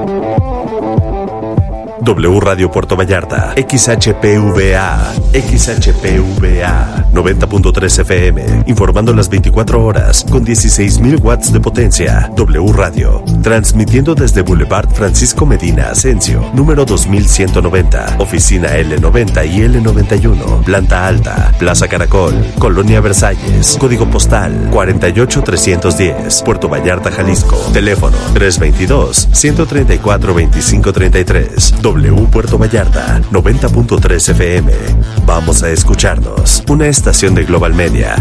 W Radio Puerto Vallarta, XHPVA, 90.3 FM, informando las 24 horas con 16,000 watts de potencia. W Radio, transmitiendo desde Boulevard Francisco Medina Asensio, número 2190, oficina L90 y L91, planta alta, Plaza Caracol, Colonia Versalles, código postal 48310, Puerto Vallarta, Jalisco, teléfono 322-134-2533. W Puerto Vallarta, 90.3 FM. Vamos a escucharnos. Una estación de Global Media.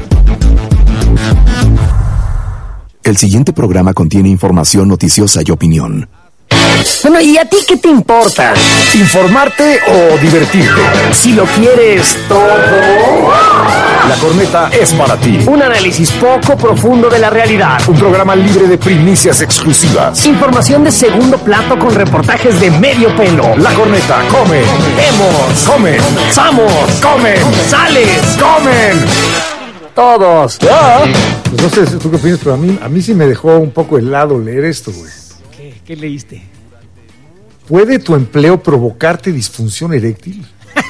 El siguiente programa contiene información noticiosa y opinión. Bueno, ¿y a ti qué te importa? ¿Informarte o divertirte? Si lo quieres todo, La Corneta es para ti. un análisis poco profundo de la realidad. Un programa libre de primicias exclusivas. Información de segundo plato con reportajes de medio pelo. La Corneta come, Vemos, come, vamos, comen, sales, comen. todos. Pues no sé tú qué opinas, pero a mí sí me dejó un poco helado leer esto, güey. ¿Qué leíste? ¿Puede tu empleo provocarte disfunción eréctil?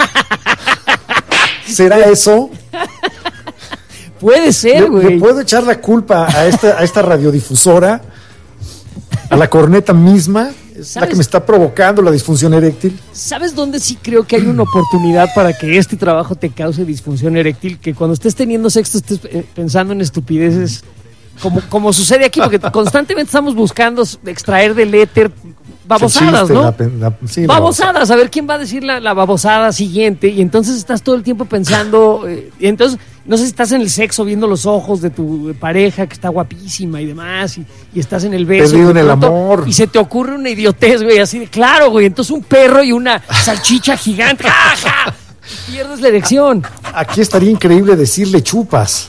¿Será eso? Puede ser, ¿Le güey. puedo echar la culpa a esta radiodifusora? ¿A la Corneta misma? ¿Es la que me está provocando la disfunción eréctil? ¿Sabes dónde sí creo que hay una oportunidad para que este trabajo te cause disfunción eréctil? Que cuando estés teniendo sexo estés pensando en estupideces como sucede aquí, porque constantemente estamos buscando extraer del éter babosadas, ¿no? Babosadas, a ver quién va a decir la babosada siguiente, y entonces estás todo el tiempo pensando, y entonces no sé si estás en el sexo viendo los ojos de tu pareja que está guapísima y demás, y estás en el beso. Perdido en el amor. Y se te ocurre una idiotez, güey, así de claro, güey, entonces un perro y una salchicha gigante, ¡ja, ja! Y pierdes la erección. Aquí estaría increíble decirle chupas.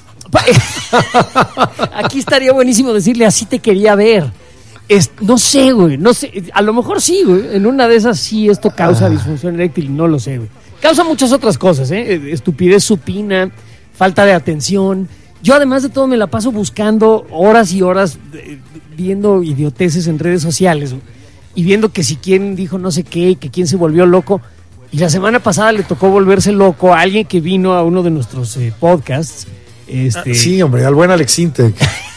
Aquí estaría buenísimo decirle así te quería ver. No sé, güey, no sé, a lo mejor sí, güey, en una de esas sí esto causa disfunción eréctil, no lo sé, güey. Causa muchas otras cosas, estupidez supina, falta de atención. Yo además de todo me la paso buscando horas y horas viendo idioteces en redes sociales, güey, y viendo que si quién dijo no sé qué, que quién se volvió loco. Y la semana pasada le tocó volverse loco a alguien que vino a uno de nuestros podcasts. Sí, hombre, al buen Alex Intec.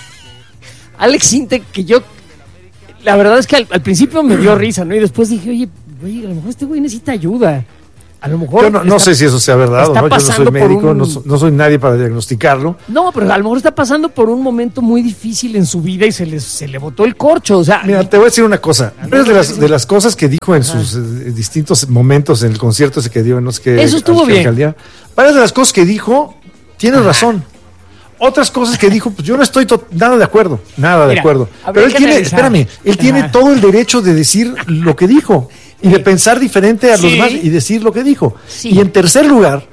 Alex Intec, que yo, la verdad es que al principio me dio risa, ¿no? Y después dije, oye, a lo mejor este güey necesita ayuda. A lo mejor... Yo no sé si eso sea verdad o no, yo no soy médico, no soy nadie para diagnosticarlo. No, pero a lo mejor está pasando por un momento muy difícil en su vida y se le botó el corcho, o sea... Mira, te voy a decir una cosa. De las cosas que dijo en sus distintos momentos en el concierto ese que dio, no sé qué... Eso estuvo bien. Varias de las cosas que dijo, tienes razón. Otras cosas que dijo, pues yo no estoy nada de acuerdo. Nada de acuerdo. Pero él tiene todo el derecho de decir lo que dijo y de pensar diferente a los demás y decir lo que dijo. Sí. Y en tercer lugar,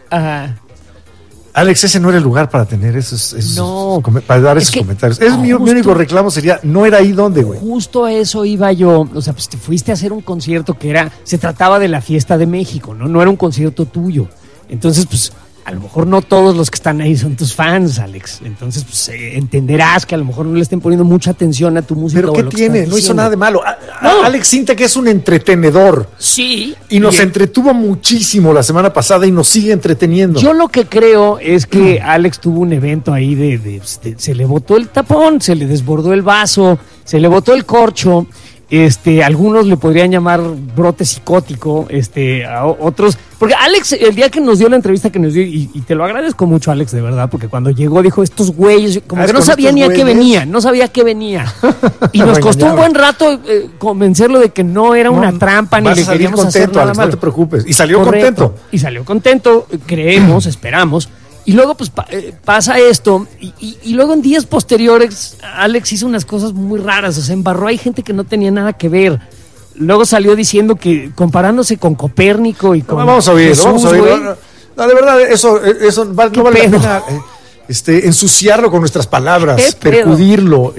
Alex, ese no era el lugar para tener para dar esos comentarios. Mi único reclamo sería, no era ahí donde, güey. Justo a eso iba yo. O sea, pues te fuiste a hacer un concierto se trataba de la Fiesta de México, ¿no? No era un concierto tuyo. Entonces, pues, a lo mejor no todos los que están ahí son tus fans, Alex. Entonces, pues, entenderás que a lo mejor no le estén poniendo mucha atención a tu música. ¿Pero qué tiene? No hizo nada de malo. Alex Intec es un entretenedor. Sí. Y nos entretuvo muchísimo la semana pasada y nos sigue entreteniendo. Yo lo que creo es que Alex tuvo un evento ahí se le botó el tapón, se le desbordó el vaso, se le botó el corcho. Algunos le podrían llamar brote psicótico, a otros, porque Alex, el día que nos dio la entrevista que nos dio, y te lo agradezco mucho, Alex, de verdad, porque cuando llegó dijo, estos güeyes, como que no sabía ni a qué venía, y nos costó un buen rato convencerlo de que no era una trampa, ni le queríamos hacer nada Alex, malo. No te preocupes, y salió contento, creemos, esperamos. Y luego pues pasa esto y luego en días posteriores Alex hizo unas cosas muy raras, o sea, embarró, hay gente que no tenía nada que ver. Luego salió diciendo que comparándose con Copérnico y con vamos a oír. No, de verdad, eso no vale la pena ensuciarlo con nuestras palabras, percudirlo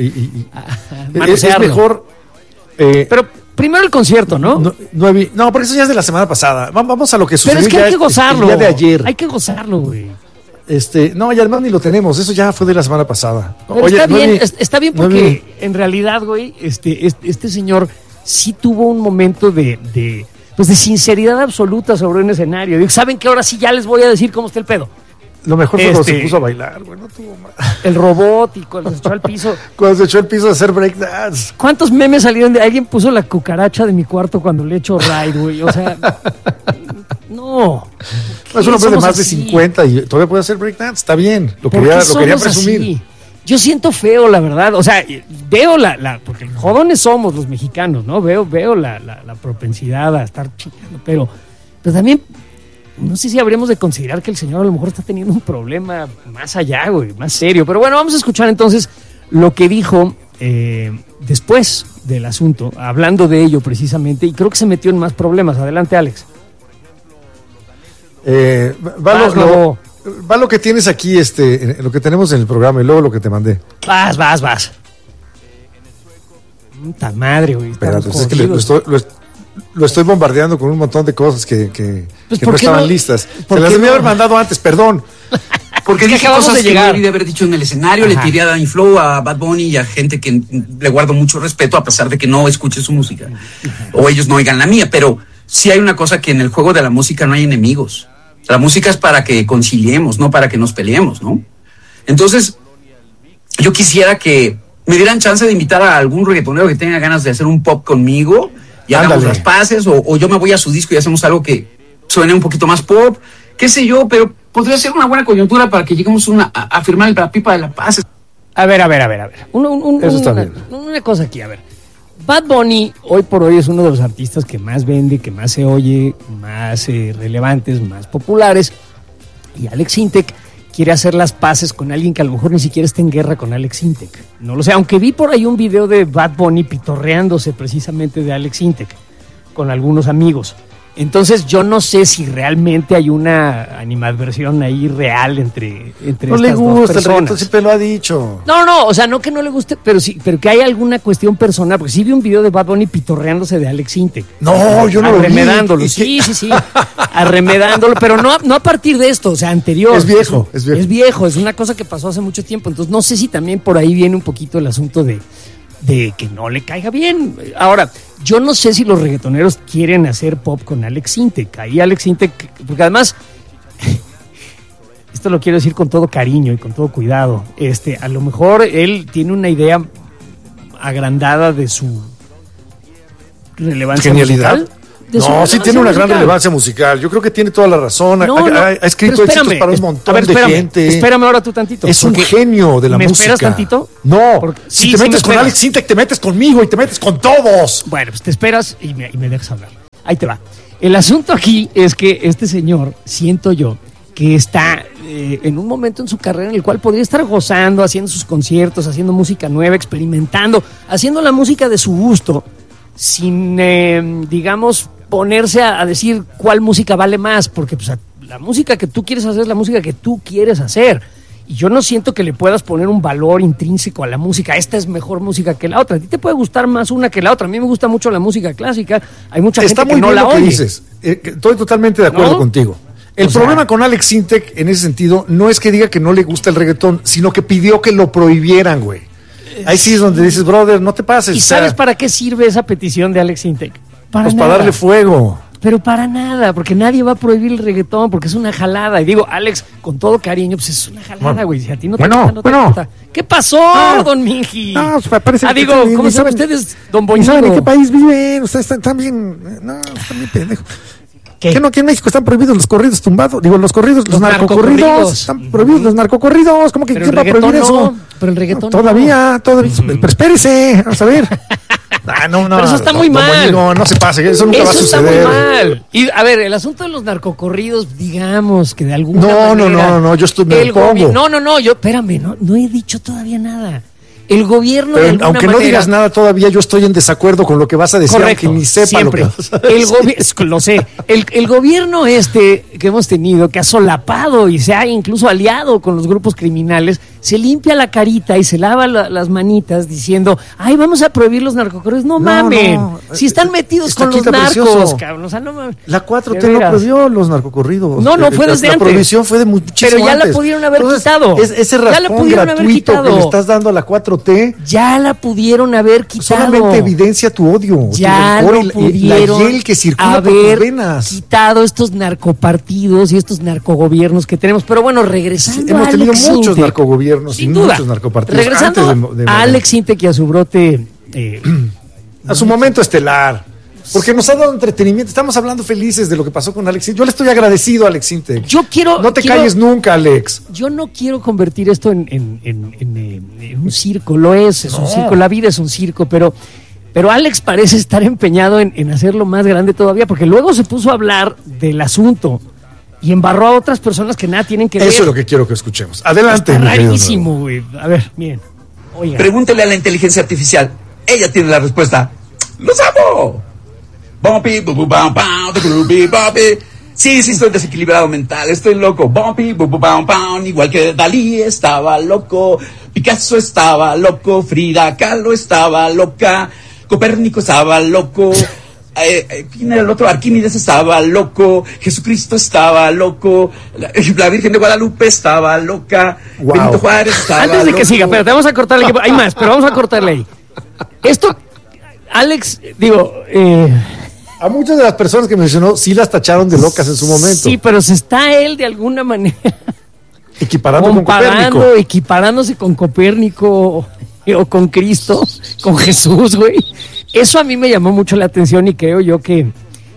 es mejor. Pero primero el concierto, ¿no? No, porque eso ya es de la semana pasada. Vamos a lo que sucedió. Pero es que hay que gozarlo. El día de ayer. Hay que gozarlo, güey. No, y además ni lo tenemos, eso ya fue de la semana pasada. Oye, está bien porque en realidad, güey, este señor sí tuvo un momento de sinceridad absoluta sobre un escenario. Digo, ¿saben qué? Ahora sí ya les voy a decir cómo está el pedo. Lo mejor fue cuando se puso a bailar, güey, no tuvo más. El robot y cuando se echó al piso. Cuando se echó al piso a hacer breakdance. ¿Cuántos memes salieron de alguien puso la cucaracha de mi cuarto cuando le echo ride, güey? O sea, no. Es un hombre de más de 50 y todavía puede hacer breakdance, está bien. Lo quería presumir. Así? Yo siento feo, la verdad. O sea, veo porque jodones somos los mexicanos, ¿no? Veo la propensidad a estar chingando, pero también no sé si habríamos de considerar que el señor a lo mejor está teniendo un problema más allá, güey, más serio. Pero bueno, vamos a escuchar entonces lo que dijo después del asunto, hablando de ello precisamente, y creo que se metió en más problemas. Adelante, Alex. Va lo que tienes aquí, lo que tenemos en el programa y luego lo que te mandé. Vas. Puta madre, güey. Espérate, es que lo estoy bombardeando con un montón de cosas que no estaban listas. Se las debí haber mandado antes, perdón. Porque dije cosas que no debí de haber dicho en el escenario. Ajá. Le tiré a Danny Flow, a Bad Bunny y a gente que le guardo mucho respeto a pesar de que no escuche su música. O ellos no oigan la mía. Pero sí hay una cosa, que en el juego de la música no hay enemigos. La música es para que conciliemos, no para que nos peleemos, ¿no? Entonces, yo quisiera que me dieran chance de invitar a algún reggaetonero que tenga ganas de hacer un pop conmigo y hagamos las paces, o yo me voy a su disco y hacemos algo que suene un poquito más pop, qué sé yo, pero podría ser una buena coyuntura para que lleguemos a firmar la pipa de la paz. A ver. Eso está bien. Una cosa aquí, a ver. Bad Bunny hoy por hoy es uno de los artistas que más vende, que más se oye, más relevantes, más populares. Y Alex Intec quiere hacer las paces con alguien que a lo mejor ni siquiera está en guerra con Alex Intec. No lo sé, aunque vi por ahí un video de Bad Bunny pitorreándose precisamente de Alex Intec con algunos amigos. Entonces yo no sé si realmente hay una animadversión ahí real entre no le gusta el reggaetón, siempre lo ha dicho. No, o sea, no que no le guste, pero sí, pero que hay alguna cuestión personal, porque sí vi un video de Bad Bunny pitorreándose de Alex Intec. No, yo no lo vi. Arremedándolo, sí, arremedándolo, pero no a partir de esto, o sea, anterior. Es viejo. Es una cosa que pasó hace mucho tiempo, entonces no sé si también por ahí viene un poquito el asunto de que no le caiga bien. Ahora, yo no sé si los reggaetoneros quieren hacer pop con Alex Intec. Ahí Alex Intec, porque además, esto lo quiero decir con todo cariño y con todo cuidado, a lo mejor él tiene una idea agrandada de su relevancia musical. No, sí tiene una gran relevancia musical. Yo creo que tiene toda la razón. Ha escrito éxitos para un montón de gente. Espérame ahora tú tantito. Es un genio de la música. ¿Me esperas tantito? No, si te metes con Alex Intec, te metes conmigo y te metes con todos. Bueno, pues te esperas y me dejas hablar. Ahí te va. El asunto aquí es que este señor, siento yo, que está en un momento en su carrera en el cual podría estar gozando, haciendo sus conciertos, haciendo música nueva, experimentando, haciendo la música de su gusto, sin, digamos, ponerse a decir cuál música vale más, porque pues, la música que tú quieres hacer es la música que tú quieres hacer. Y yo no siento que le puedas poner un valor intrínseco a la música. Esta es mejor música que la otra. A ti te puede gustar más una que la otra. A mí me gusta mucho la música clásica. Hay mucha gente que no la oye. Dices. Estoy totalmente de acuerdo contigo. El problema con Alex Intec, en ese sentido, no es que diga que no le gusta el reggaetón, sino que pidió que lo prohibieran, güey. Ahí sí es donde dices, brother, no te pases. ¿Y sabes para qué sirve esa petición de Alex Intec? Para darle fuego. Pero para nada, porque nadie va a prohibir el reggaetón, porque es una jalada. Y digo, Alex, con todo cariño, pues es una jalada, güey. Si a ti no te gusta, no te gusta. ¿Qué pasó, don Minji? No, pues parece que digo, ¿cómo saben ustedes, don Boñigo? ¿Saben en qué país viven? Ustedes están bien... No, están bien pendejos. ¿Qué no? Aquí en México están prohibidos los corridos tumbados. Digo, los corridos, los narcocorridos. Están prohibidos los narcocorridos. ¿Cómo que quién va a prohibir eso? Pero el reggaetón todavía. Pero espérese, vamos a ver. No. Pero eso está muy mal. No se pase, eso nunca va a suceder. Eso está muy mal. Y a ver, el asunto de los narcocorridos, digamos que de alguna manera... No, yo estoy... No, yo, espérame, no he dicho todavía nada. El gobierno, pero, aunque no digas nada todavía, yo estoy en desacuerdo con lo que vas a decir, correcto, aunque ni sepa siempre. Lo que vas a decir. Lo sé. El gobierno que hemos tenido, que ha solapado y se ha incluso aliado con los grupos criminales, se limpia la carita y se lava las manitas diciendo, ay, vamos a prohibir los narcocorridos. No mamen, si están metidos con los narcos, cabrón. O sea, no mames. La 4T no prohibió los narcocorridos. No fue desde antes. La prohibición fue de muchísimo Pero ya antes. la pudieron haber quitado. Ese raspón gratuito que le estás dando a la 4T. Ya la pudieron haber quitado. Solamente evidencia tu odio. Ya tu lo pudieron la hiel que circula por tus venas. Quitado estos narcopartidos y estos narcogobiernos que tenemos. Pero bueno, regresando hemos tenido Alex muchos Sintek, narcogobiernos y muchos narcopartidos. Regresando antes de a Alex Sintek y a su brote... a su momento estelar. Porque nos ha dado entretenimiento. Estamos hablando felices de lo que pasó con Alex Sintek. Yo le estoy agradecido a Alex Sintek. No te calles nunca, Alex. Yo no quiero convertir esto en un circo. Lo es un circo. La vida es un circo, pero Alex parece estar empeñado en hacerlo más grande todavía, porque luego se puso a hablar del asunto y embarró a otras personas que nada tienen que ver. Eso es lo que quiero que escuchemos. Adelante. Está rarísimo, güey. A ver, miren. Oigan. Pregúntele a la inteligencia artificial. Ella tiene la respuesta. ¡Los amo! Bumpy, bubu, bam, bam, bumpy, bumpy. Sí, estoy desequilibrado mental, estoy loco. Bumpy, bubu, bam, bam. Igual que Dalí estaba loco, Picasso estaba loco, Frida Kahlo estaba loca, Copérnico estaba loco. ¿Quién era el otro? Arquímedes estaba loco, Jesucristo estaba loco, la Virgen de Guadalupe estaba loca, Benito Juárez estaba loco. Antes de que siga, espérate, vamos a cortarle. Hay más, pero vamos a cortarle ahí. Esto, Alex, a muchas de las personas que mencionó sí las tacharon de locas en su momento. Sí, pero se está él de alguna manera equiparándose con Copérnico o con Cristo, con Jesús, güey. Eso a mí me llamó mucho la atención y creo yo que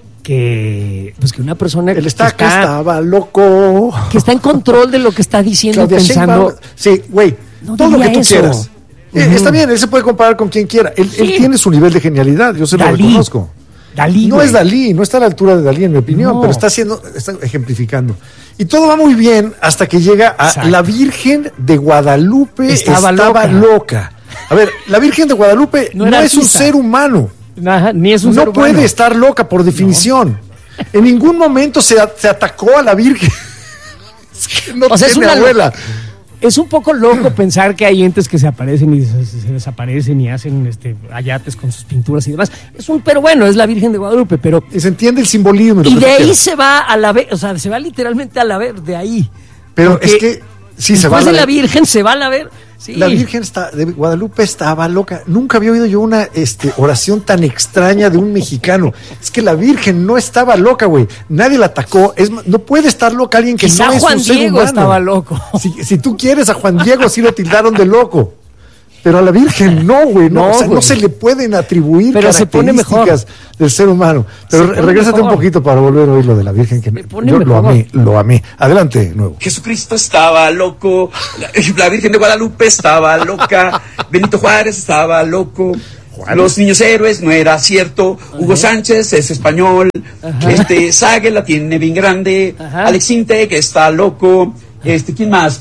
una persona que estaba loco, que está en control de lo que está diciendo, pensando. Sí, güey, todo lo que tú quieras. Está bien, él se puede comparar con quien quiera. Él tiene su nivel de genialidad, yo se lo reconozco. Dalí, no es Dalí, no está a la altura de Dalí en mi opinión, pero está ejemplificando. Y todo va muy bien hasta que llega a la Virgen de Guadalupe estaba loca. A ver, la Virgen de Guadalupe no es un ser humano. Ni es un ser humano. No puede estar loca por definición. No. En ningún momento se atacó a la Virgen. Es que no tiene abuela. Es un poco loco pensar que hay entes que se aparecen y se desaparecen y hacen ayates con sus pinturas y demás. Pero bueno, es la Virgen de Guadalupe, pero... Y se entiende el simbolismo. Y de ahí se va a la ver, o sea, se va literalmente a la ver, de ahí. Pero porque es que... Sí, se va después de la Virgen se va a la ver. Sí. La Virgen de Guadalupe estaba loca. Nunca había oído yo una oración tan extraña de un mexicano. Es que la Virgen no estaba loca, güey. Nadie la atacó. No puede estar loca alguien que quizá no es Juan un ser Diego humano. Estaba loco. Si tú quieres a Juan Diego, sí lo tildaron de loco. Pero a la Virgen no, güey. No se le pueden atribuir características del ser humano. Pero regrésate un poquito para volver a oír lo de la Virgen, que yo lo amé. Adelante, nuevo. Jesucristo estaba loco, la Virgen de Guadalupe estaba loca, Benito Juárez estaba loco, los niños héroes no era cierto, Hugo Sánchez es español, Sage la tiene bien grande, Alex Sintek está loco. ¿Quién más?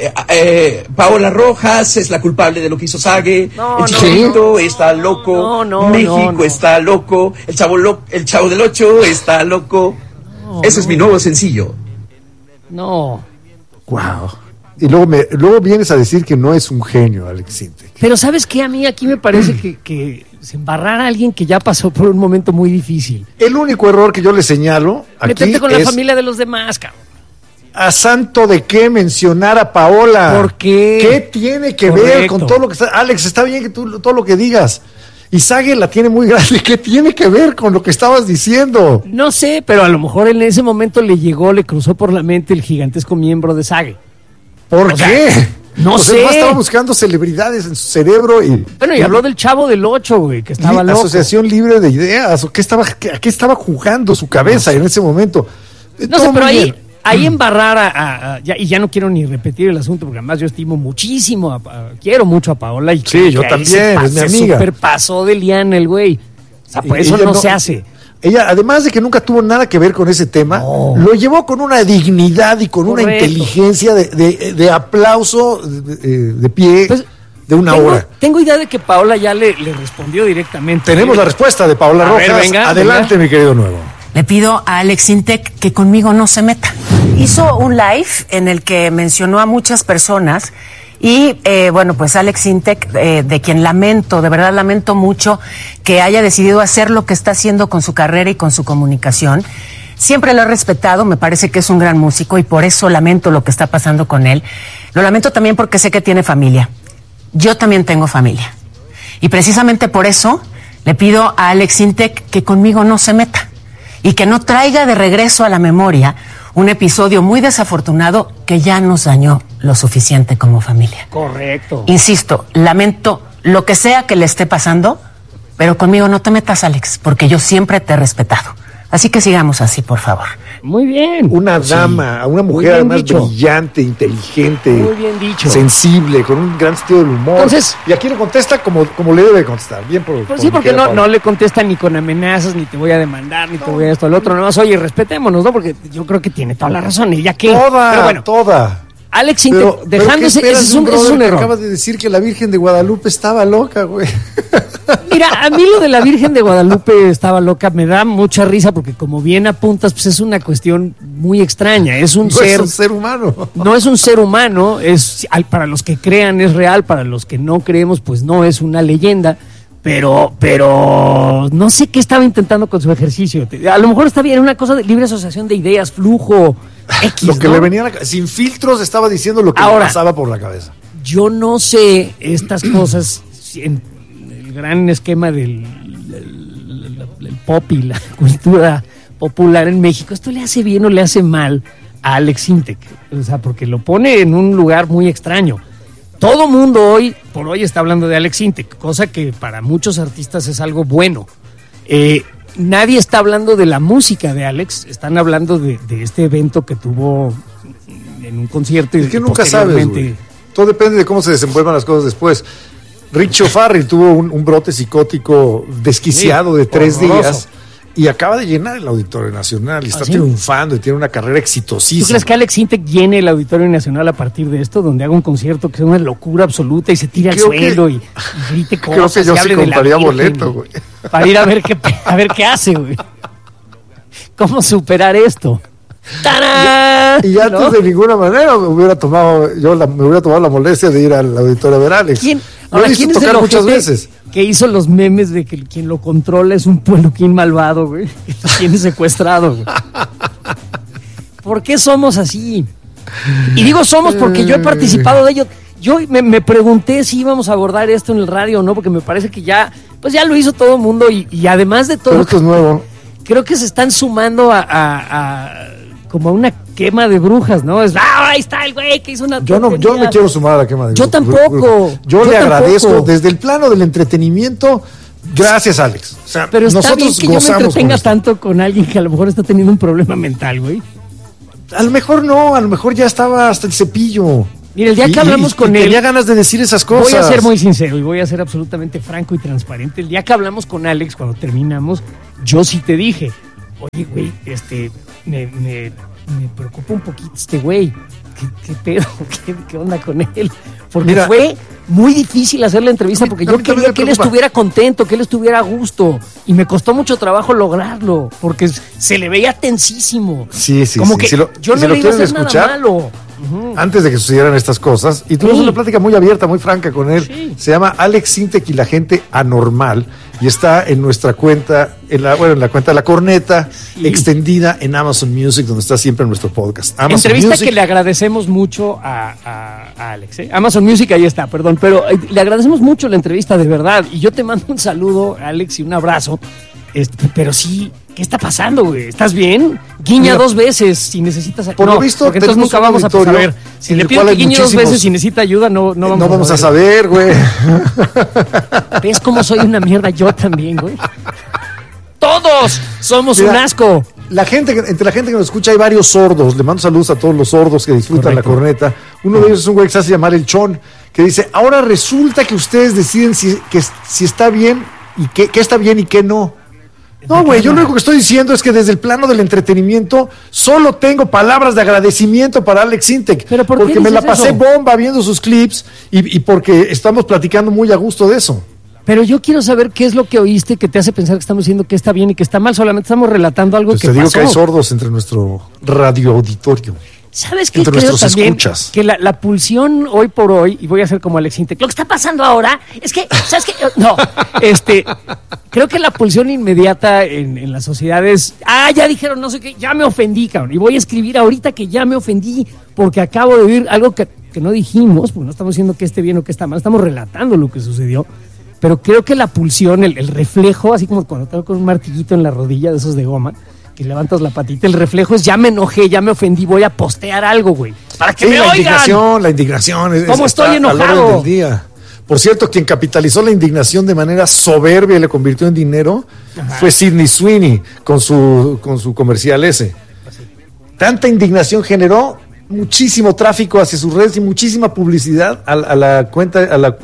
Paola Rojas es la culpable de lo que hizo Sage. El Chicharito está loco. México está loco. El Chavo del Ocho está loco. Ese es mi nuevo sencillo. No. Wow. Y luego vienes a decir que no es un genio, Alex Sintek. Pero ¿sabes qué? A mí aquí me parece que se embarrara a alguien que ya pasó por un momento muy difícil. El único error que yo le señalo aquí métete con la familia de los demás, cabrón. ¿A santo de qué mencionar a Paola? ¿Por qué? ¿Qué tiene que ver con todo lo que está? Alex, está bien que tú todo lo que digas. Y Sage la tiene muy grande. ¿Qué tiene que ver con lo que estabas diciendo? No sé, pero a lo mejor en ese momento le cruzó por la mente el gigantesco miembro de Sage. ¿Por qué? No sé. Estaba buscando celebridades en su cerebro y... Bueno, y habló del Chavo del Ocho, güey, que estaba loco. Asociación Libre de Ideas. ¿A qué estaba jugando su cabeza en ese momento? No sé, pero ahí embarrar y ya no quiero ni repetir el asunto, porque además yo estimo muchísimo, quiero mucho a Paola. Y sí, yo también, es mi amiga. Se superpasó de liana el güey. O sea, por eso no se hace. Ella, además de que nunca tuvo nada que ver con ese tema, lo llevó con una dignidad y con una inteligencia de aplauso de pie, pues, de una hora. Tengo idea de que Paola ya le respondió directamente. Tenemos la respuesta de Paola Rojas. Venga, adelante, mi querido Nuevo. Le pido a Alex Sintek que conmigo no se meta. Hizo un live en el que mencionó a muchas personas Y bueno, pues Alex Intec, de quien lamento, de verdad lamento mucho que haya decidido hacer lo que está haciendo con su carrera y con su comunicación. Siempre lo he respetado, me parece que es un gran músico y por eso lamento lo que está pasando con él. Lo lamento también porque sé que tiene familia. Yo también tengo familia. Y precisamente por eso le pido a Alex Intec que conmigo no se meta y que no traiga de regreso a la memoria un episodio muy desafortunado que ya nos dañó lo suficiente como familia. Correcto. Insisto, lamento lo que sea que le esté pasando, pero conmigo no te metas, Alex, porque yo siempre te he respetado. Así que sigamos así, por favor. Muy bien. Una dama, una mujer además brillante, inteligente, muy bien dicho, sensible, con un gran sentido del humor. Entonces, y aquí le contesta como le debe contestar. Bien por pues sí, porque no le contesta ni con amenazas, ni te voy a demandar, ni te voy a esto al otro. Nada más, oye, respetémonos, ¿no? Porque yo creo que tiene toda la razón. ¿Y ya qué? Toda. Alex Intec, dejándose, ese es un error. Acabas de decir que la Virgen de Guadalupe estaba loca, güey. Mira, a mí lo de la Virgen de Guadalupe estaba loca me da mucha risa porque como bien apuntas, pues es una cuestión muy extraña. Es un es un ser humano. No es un ser humano, para los que crean es real, para los que no creemos, pues no es una leyenda. Pero no sé qué estaba intentando con su ejercicio. A lo mejor está bien, una cosa de libre asociación de ideas, flujo, X, lo que le venía sin filtros estaba diciendo lo que le pasaba por la cabeza. Yo no sé estas cosas en el gran esquema del pop y la cultura popular en México. ¿Esto le hace bien o le hace mal a Alex Intec? O sea, porque lo pone en un lugar muy extraño. Todo mundo hoy por hoy está hablando de Alex Intec, cosa que para muchos artistas es algo bueno. Nadie está hablando de la música de Alex, están hablando de este evento que tuvo en un concierto. Es que nunca sabes, güey. Todo depende de cómo se desenvuelvan las cosas después. Rick O'Farrell tuvo un brote psicótico desquiciado de 3 días y acaba de llenar el Auditorio Nacional y está triunfando y tiene una carrera exitosísima. ¿Tú crees que Alex Intec llene el Auditorio Nacional a partir de esto, donde haga un concierto que sea una locura absoluta y se tire al suelo y grite cosas? Creo que yo sí compraría boleto, güey. Para ir a ver qué hace, güey. ¿Cómo superar esto? ¡Tarán! Y antes de ninguna manera me hubiera tomado la molestia de ir al auditorio a ver a Alex. ¿Quién es el muchas veces que hizo los memes de que quien lo controla es un peluquín malvado, güey? Que lo tiene secuestrado, güey. ¿Por qué somos así? Y digo somos porque yo he participado de ello. Yo me pregunté si íbamos a abordar esto en el radio o no, porque me parece que ya lo hizo todo el mundo y además de todo. Pero esto es nuevo. Creo que se están sumando como a una quema de brujas, ¿no? Ahí está el güey que hizo una yo no me quiero sumar a la quema de brujas. Yo tampoco. Yo le agradezco desde el plano del entretenimiento. Gracias, Alex. O sea, pero está bien que yo me entretenga tanto con alguien que a lo mejor está teniendo un problema mental, güey. A lo mejor no, a lo mejor ya estaba hasta el cepillo. Mira, el día que hablamos con él, tenía ganas de decir esas cosas. Voy a ser muy sincero y voy a ser absolutamente franco y transparente. El día que hablamos con Alex, cuando terminamos, yo sí te dije, oye, güey, me preocupa un poquito este güey. ¿Qué pedo? ¿Qué onda con él? Porque fue muy difícil hacer la entrevista porque yo quería que él estuviera contento, que él estuviera a gusto. Y me costó mucho trabajo lograrlo porque se le veía tensísimo. Sí. Como que yo no le iba a hacer nada malo. Antes de que sucedieran estas cosas, y tuvimos una plática muy abierta, muy franca con él. Sí. Se llama Alex Intec y la gente anormal y está en nuestra cuenta, en la cuenta de La Corneta, extendida en Amazon Music, donde está siempre nuestro podcast. Entrevista Music, que le agradecemos mucho a Alex. Amazon Music, ahí está, perdón, pero le agradecemos mucho la entrevista, de verdad. Y yo te mando un saludo, Alex, y un abrazo. Pero sí, ¿qué está pasando, güey? ¿Estás bien? Guiña 2 veces si necesitas ayuda. Por lo visto, porque entonces nunca vamos a saber. Si le pido que guiñe 2 veces si necesita ayuda, no vamos a saber, güey. ¿Ves cómo soy una mierda? Yo también, güey. Todos somos un asco. Entre la gente que nos escucha hay varios sordos. Le mando saludos a todos los sordos que disfrutan La Corneta. Uno de ellos es un güey que se hace llamar El Chon, que dice, ahora resulta que ustedes deciden si está bien y qué está bien y qué no. No, güey, yo lo único que estoy diciendo es que desde el plano del entretenimiento solo tengo palabras de agradecimiento para Alex Intec. ¿Pero por qué porque me la pasé eso? Bomba viendo sus clips y porque estamos platicando muy a gusto de eso. Pero yo quiero saber qué es lo que oíste que te hace pensar que estamos diciendo que está bien y que está mal. Solamente estamos relatando algo pues que te digo pasó. Que hay sordos entre nuestro radio auditorio. ¿Sabes qué? Creo también escuchas. Que la pulsión hoy por hoy, y voy a hacer como Alex Intec, lo que está pasando ahora es que, ¿sabes qué? No, creo que la pulsión inmediata en las sociedades, ya dijeron no sé qué, ya me ofendí, cabrón, y voy a escribir ahorita que ya me ofendí porque acabo de oír algo que no dijimos, porque no estamos diciendo que esté bien o que está mal, estamos relatando lo que sucedió, pero creo que la pulsión, el reflejo, así como cuando tengo con un martillito en la rodilla de esos de goma, que levantas la patita, el reflejo es ya me enojé, ya me ofendí, voy a postear algo, güey, para que me oigan. La indignación. ¿Cómo estoy enojado? Del día. Por cierto, quien capitalizó la indignación de manera soberbia y le convirtió en dinero fue Sydney Sweeney con su comercial ese. Tanta indignación generó muchísimo tráfico hacia sus redes y muchísima publicidad a la cuenta, a la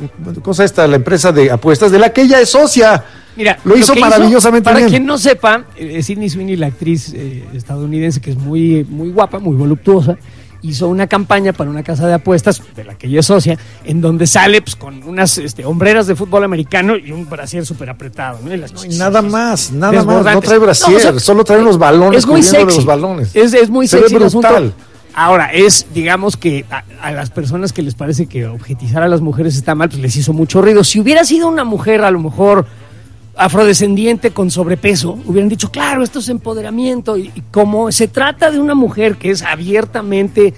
empresa de apuestas de la que ella es socia. Mira, lo hizo maravillosamente bien. Para quien no sepa, Sydney Sweeney, la actriz estadounidense que es muy, muy guapa, muy voluptuosa, hizo una campaña para una casa de apuestas de la que ella es socia, en donde sale pues, con unas hombreras de fútbol americano y un brasier súper apretado, ¿no? Y nada más, no trae brasier, solo trae unos balones. Es muy sexy, los balones. Es muy sexy el asunto. Ahora, digamos que a las personas que les parece que objetizar a las mujeres está mal, pues les hizo mucho ruido. Si hubiera sido una mujer, a lo mejor afrodescendiente con sobrepeso, hubieran dicho, claro, esto es empoderamiento. Y como se trata de una mujer que es abiertamente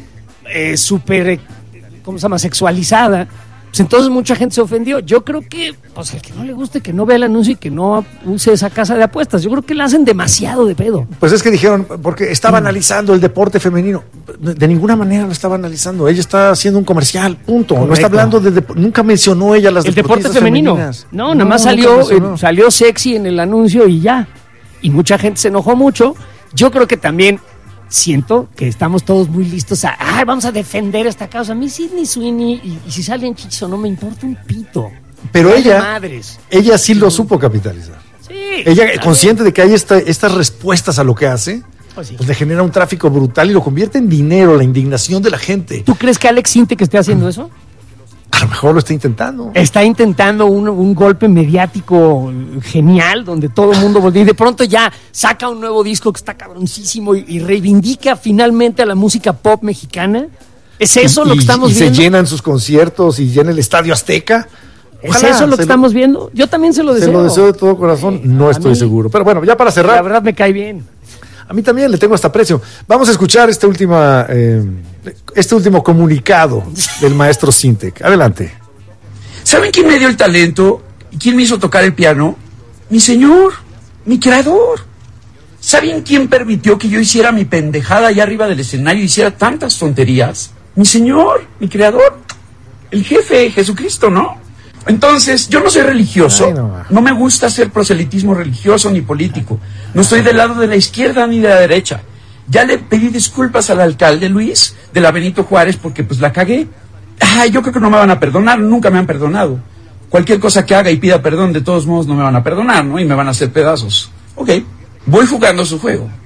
súper, ¿cómo se llama?, sexualizada, pues entonces mucha gente se ofendió. Yo creo que, pues el que no le guste, que no vea el anuncio y que no use esa casa de apuestas. Yo creo que la hacen demasiado de pedo. Pues es que dijeron, porque estaba analizando el deporte femenino. De ninguna manera lo estaba analizando. Ella está haciendo un comercial, punto. Correcto. No está hablando nunca mencionó ella las deporte femenino. Femeninas. No, nada más salió sexy en el anuncio y ya. Y mucha gente se enojó mucho. Yo creo que también siento que estamos todos muy listos vamos a defender esta causa. A mí Sydney Sweeney y si salen chichis o no me importa un pito. Pero ella sí lo supo capitalizar. Sí. Ella, claro, consciente de que hay estas respuestas a lo que hace, pues le genera un tráfico brutal y lo convierte en dinero, la indignación de la gente. ¿Tú crees que Alex Intec esté haciendo eso? A lo mejor lo está intentando. Está intentando un golpe mediático genial, donde todo el mundo voltea y de pronto ya saca un nuevo disco que está cabroncísimo y reivindica finalmente a la música pop mexicana. ¿Es eso lo que estamos viendo? Y se llenan sus conciertos y llena el Estadio Azteca. Ojalá, ¿es eso lo que estamos viendo? Yo también se lo deseo. Se lo deseo de todo corazón, no estoy seguro. Pero bueno, ya para cerrar. La verdad me cae bien. A mí también le tengo hasta aprecio. Vamos a escuchar este último comunicado del maestro Intec. Adelante. ¿Saben quién me dio el talento? ¿Y quién me hizo tocar el piano? Mi señor, mi creador. ¿Saben quién permitió que yo hiciera mi pendejada allá arriba del escenario y hiciera tantas tonterías? Mi señor, mi creador, el jefe, Jesucristo, ¿no? Entonces, yo no soy religioso, no me gusta hacer proselitismo religioso ni político, no estoy del lado de la izquierda ni de la derecha. Ya le pedí disculpas al alcalde Luis de la Benito Juárez porque pues la cagué. Yo creo que no me van a perdonar, nunca me han perdonado. Cualquier cosa que haga y pida perdón, de todos modos no me van a perdonar, ¿no? Y me van a hacer pedazos. Ok, voy jugando su juego.